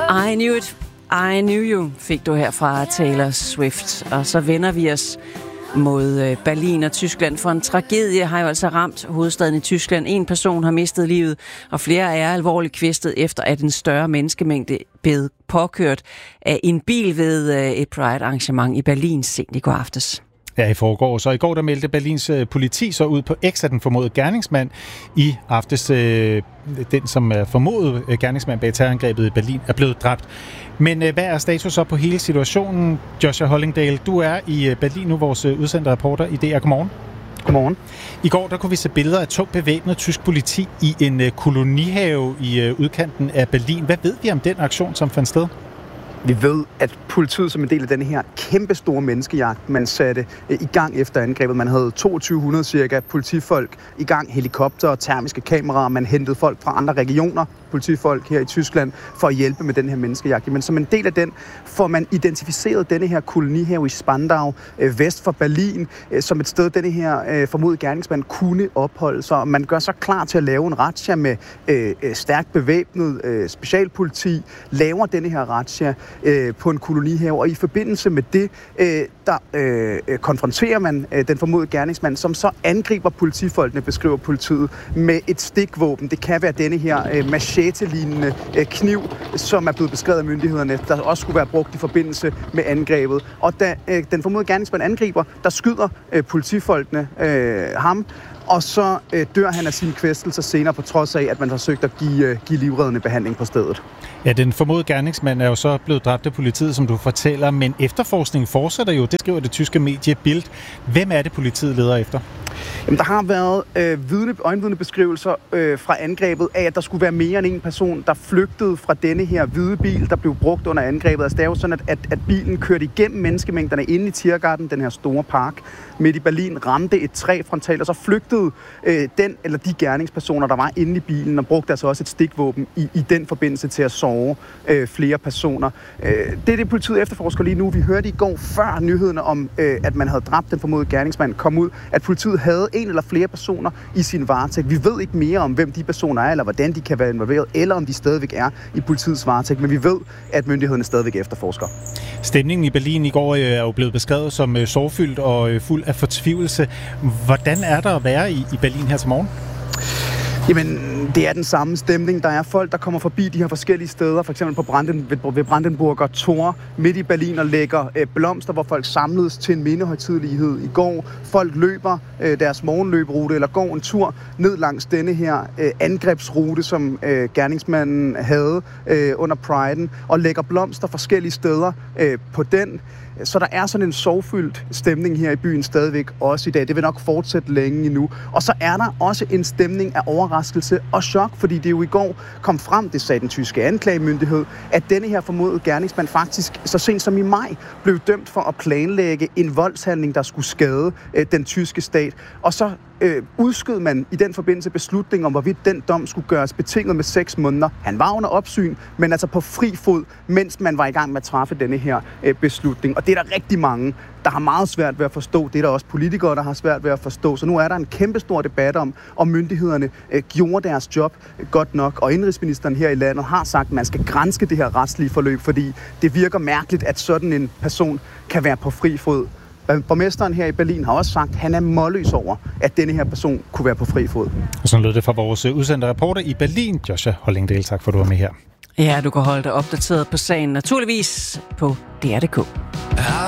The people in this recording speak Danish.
I Knew You fik du her fra Taylor Swift. Og så vender vi os mod Berlin og Tyskland, for en tragedie har jo altså ramt hovedstaden i Tyskland. En person har mistet livet, og flere er alvorligt kvæstet efter, at en større menneskemængde blev påkørt af en bil ved et Pride-arrangement i Berlin sent i går aftes. Ja, i forgår. Så i går der meldte Berlins politi så ud på X, at den formodede gerningsmand i aftes, den som er formodet gerningsmand bag terrorangrebet i Berlin, er blevet dræbt. Men hvad er status så på hele situationen? Joshua Hollingdale, du er i Berlin nu, vores udsendte reporter i DR. Godmorgen. Godmorgen. I går der kunne vi se billeder af tungt bevæbnet tysk politi i en kolonihave i udkanten af Berlin. Hvad ved vi om den aktion, som fandt sted? Vi ved, at politiet som en del af denne her kæmpestore menneskejagt, man satte i gang efter angrebet. Man havde 2200 cirka politifolk i gang, helikopter og termiske kameraer. Man hentede folk fra andre regioner, politifolk her i Tyskland, for at hjælpe med den her menneskejagt. Men som en del af den får man identificeret denne her kolonihave i Spandau, vest for Berlin, som et sted, denne her formodede gerningsmand kunne opholde sig. Og man gør sig klar til at lave en razzia med stærkt bevæbnet specialpoliti, laver denne her razzia på en kolonihave, og i forbindelse med det, konfronterer man den formodede gerningsmand, som så angriber politifolkene, beskriver politiet, med et stikvåben. Det kan være denne her machete-lignende kniv, som er blevet beskrevet af myndighederne, der også skulle være brugt i forbindelse med angrebet. Og da den formodede gerningsmand angriber, der skyder politifolkene ham, og så dør han af sine kvæstelser senere, på trods af, at man har forsøgt at give livreddende behandling på stedet. Ja, den formodede gerningsmand er jo så blevet dræbt af politiet, som du fortæller, men efterforskningen fortsætter jo. Det skriver det tyske medie Bild. Hvem er det, politiet leder efter? Jamen, der har været øjenvidnebeskrivelser fra angrebet af, at der skulle være mere end en person, der flygtede fra denne her hvide bil, der blev brugt under angrebet. Altså, det er jo sådan, at bilen kørte igennem menneskemængderne inde i Tiergarten, den her store park midt i Berlin, ramte et træ frontalt, og så flygtede den eller de gerningspersoner, der var inde i bilen, og brugte altså også et stikvåben i den forbindelse til at såre flere personer. Det er det, politiet efterforsker lige nu. Vi hørte i går før nyhederne om, at man havde dræbt den formodede gerningsmand, kom ud, at politiet havde en eller flere personer i sin varetægt. Vi ved ikke mere om, hvem de personer er, eller hvordan de kan være involveret, eller om de stadigvæk er i politiets varetægt, men vi ved, at myndighederne stadigvæk efterforsker. Stemningen i Berlin i går er jo blevet beskrevet som sorgfyldt og fuld af fortvivlelse. Hvordan er der at være i Berlin her til morgen? Jamen, det er den samme stemning. Der er folk, der kommer forbi de her forskellige steder, for eksempel ved Brandenburger Tor midt i Berlin og lægger blomster, hvor folk samledes til en mindehøjtidelighed i går. Folk løber deres morgenløberute eller går en tur ned langs denne her angrebsrute, som gerningsmanden havde under Priden, og lægger blomster forskellige steder på den. Så der er sådan en sorgfyldt stemning her i byen stadigvæk også i dag. Det vil nok fortsætte længe endnu. Og så er der også en stemning af overraskelse og chok, fordi det jo i går kom frem, det sagde den tyske anklagemyndighed, at denne her formodede gerningsmand faktisk så sent som i maj blev dømt for at planlægge en voldshandling, der skulle skade den tyske stat. Og så udskød man i den forbindelse beslutning om, hvorvidt den dom skulle gøres betinget med 6 måneder. Han var under opsyn, men altså på fri fod, mens man var i gang med at træffe denne her beslutning. Og det er der rigtig mange, der har meget svært ved at forstå. Det er der også politikere, der har svært ved at forstå. Så nu er der en kæmpestor debat om myndighederne gjorde deres job godt nok. Og indenrigsministeren her i landet har sagt, at man skal granske det her retslige forløb, fordi det virker mærkeligt, at sådan en person kan være på fri fod. Borgmesteren her i Berlin har også sagt, at han er målløs over, at denne her person kunne være på fri fod. Og sådan lød det fra vores udsendte reporter i Berlin, Joshua Hollingdale. Tak for, at du var med her. Ja, du kan holde dig opdateret på sagen naturligvis på DR.dk.